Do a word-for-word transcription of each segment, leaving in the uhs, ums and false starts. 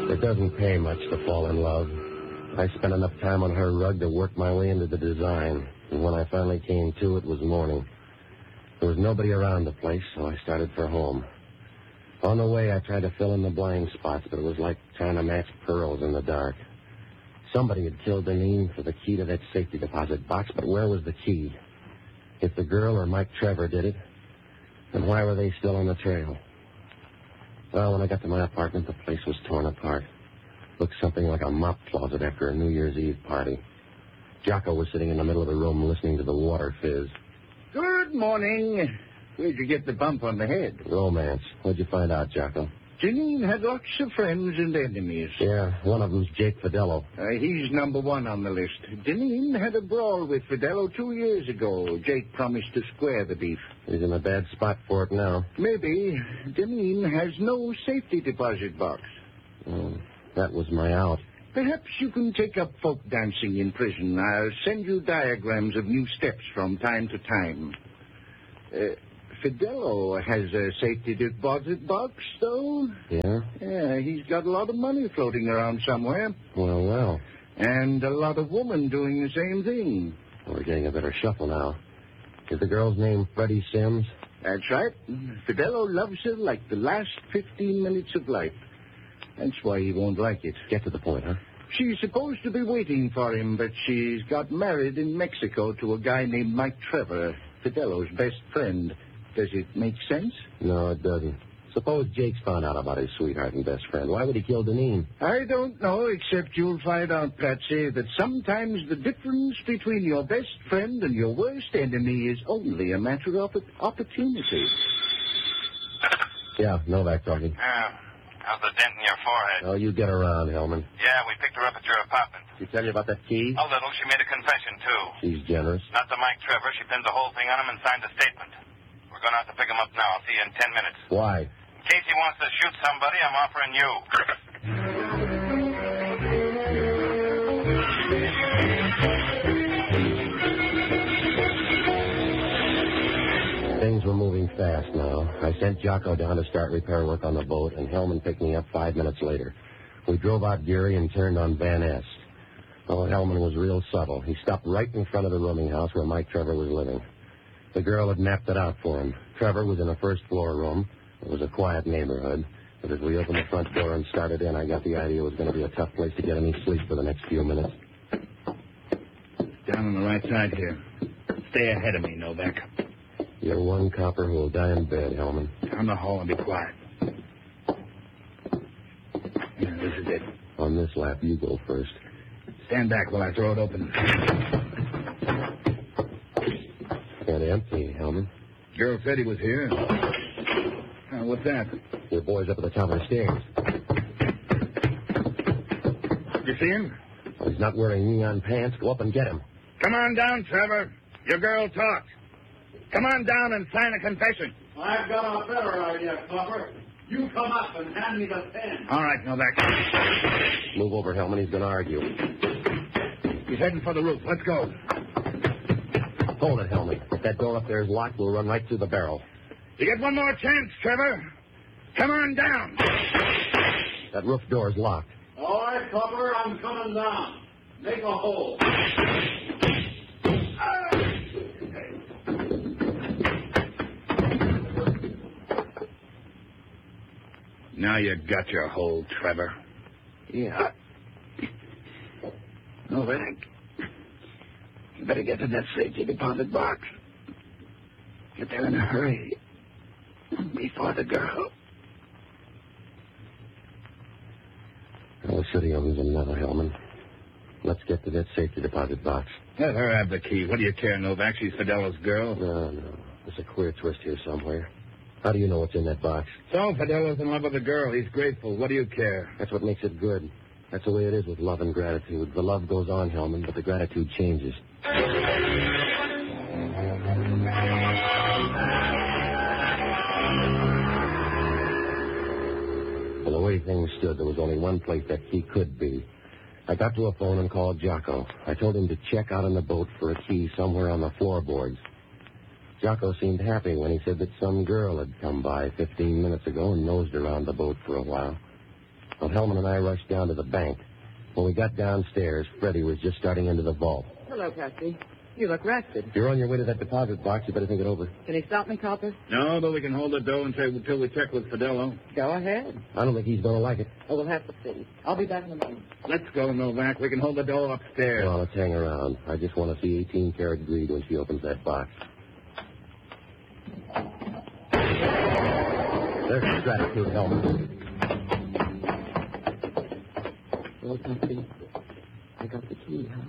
It doesn't pay much to fall in love. I spent enough time on her rug to work my way into the design. And when I finally came to, it was morning. There was nobody around the place, so I started for home. On the way, I tried to fill in the blind spots, but it was like trying to match pearls in the dark. Somebody had killed Deneen for the key to that safety deposit box, but where was the key? If the girl or Mike Trevor did it, then why were they still on the trail? Well, when I got to my apartment, the place was torn apart. Looked something like a mop closet after a New Year's Eve party. Jocko was sitting in the middle of the room listening to the water fizz. Good morning. Where'd you get the bump on the head? Romance. What'd you find out, Jocko? Janine had lots of friends and enemies. Yeah, one of them's Jake Fidello. Uh, he's number one on the list. Janine had a brawl with Fidello two years ago. Jake promised to square the beef. He's in a bad spot for it now. Maybe. Janine has no safety deposit box. Oh, that was my out. Perhaps you can take up folk dancing in prison. I'll send you diagrams of new steps from time to time. Uh, Fidello has a safety deposit box, though. Yeah? Yeah, he's got a lot of money floating around somewhere. Well, well. And a lot of women doing the same thing. Well, we're getting a better shuffle now. Is the girl's name Freddie Sims? That's right. Fidello loves her like the last fifteen minutes of life. That's why he won't like it. Get to the point, huh? She's supposed to be waiting for him, but she's got married in Mexico to a guy named Mike Trevor, Fidello's best friend. Does it make sense? No, it doesn't. Suppose Jake's found out about his sweetheart and best friend. Why would he kill Deneen? I don't know, except you'll find out, Patsy, that sometimes the difference between your best friend and your worst enemy is only a matter of opportunity. Yeah, Novak talking. Yeah. How's the dent in your forehead? Oh, you get around, Hellman. Yeah, we picked her up at your apartment. Did she tell you about that key? A little. She made a confession, too. She's generous. Not to Mike Trevor. She pinned the whole thing on him and signed a statement. We're going to have to pick him up now. I'll see you in ten minutes. Why? In case he wants to shoot somebody, I'm offering you. Things were moving fast now. I sent Jocko down to start repair work on the boat, and Hellman picked me up five minutes later. We drove out Geary and turned on Van Ness. Oh, Hellman was real subtle. He stopped right in front of the rooming house where Mike Trevor was living. The girl had mapped it out for him. Trevor was in a first-floor room. It was a quiet neighborhood. But as we opened the front door and started in, I got the idea it was going to be a tough place to get any sleep for the next few minutes. Down on the right side here. Stay ahead of me, Novak. You're one copper who will die in bed, Hellman. Down the hall and be quiet. Yeah, this is it. On this lap, you go first. Stand back while I throw it open. Can't empty, Hellman. Girl said he was here. Uh, what's that? Your boy's up at the top of the stairs. You see him? Oh, he's not wearing neon pants. Go up and get him. Come on down, Trevor. Your girl talked. Come on down and sign a confession. I've got a better idea, Clubber. You come up and hand me the pen. All right, Novak. Move over, Hellman. He's going to argue. He's heading for the roof. Let's go. Hold it, Hellman. If that door up there is locked, we'll run right through the barrel. You get one more chance, Trevor. Come on down. That roof door is locked. All right, Clubber, I'm coming down. Make a hole. Now you got your hole, Trevor. Yeah. Novak, you better get to that safety deposit box. Get there in a hurry. Before the girl. Oh, City owns another, Hellman. Let's get to that safety deposit box. Let her have the key. What do you care, Novak? She's Fidello's girl. No, no. There's a queer twist here somewhere. How do you know what's in that box? So, Fidello's in love with the girl. He's grateful. What do you care? That's what makes it good. That's the way it is with love and gratitude. The love goes on, Hellman, but the gratitude changes. Well, the way things stood, there was only one place that key could be. I got to a phone and called Jocko. I told him to check out on the boat for a key somewhere on the floorboards. Jocko seemed happy when he said that some girl had come by fifteen minutes ago and nosed around the boat for a while. Well, Hellman and I rushed down to the bank. When we got downstairs, Freddie was just starting into the vault. Hello, Patsy. You look rested. If you're on your way to that deposit box, you better think it over. Can he stop me, Copper? No, but we can hold the dough until, until we check with Fidello. Go ahead. I don't think he's going to like it. Oh, we'll have to see. I'll be back in a moment. Let's go, Novak. We can hold the dough upstairs. Well, let's hang around. I just want to see eighteen karat greed when she opens that box. There's the strap to it, Hellman. Well, Patsy, I got the key, huh?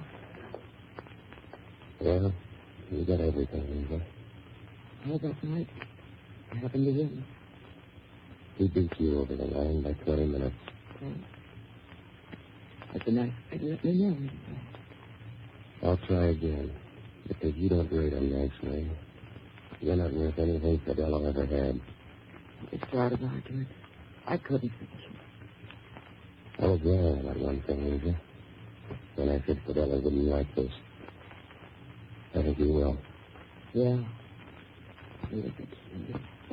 Well, you got everything, Lisa. How that night? I happened to win. He beat you over the line by twenty minutes. Well, that's a nice way to let me know. I'll try again, because you don't rate him nicely. You're not worth anything Fidello ever had. It's part of argument. I couldn't finish it. I was wrong about one thing, Lisa. When I said Fidello wouldn't like this. I think you will. Yeah. I think it's